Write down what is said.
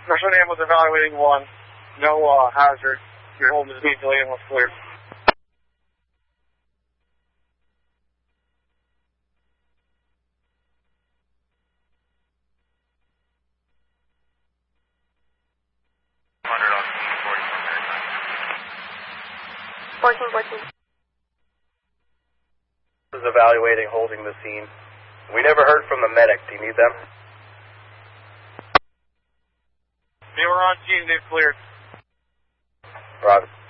Commercial ambulance evaluating 1. No hazard. You're holding the speed until ambulance cleared. On scene, 1414. Is evaluating, holding the scene. We never heard from the medic. Do you need them? They were on scene. They've cleared. Roger.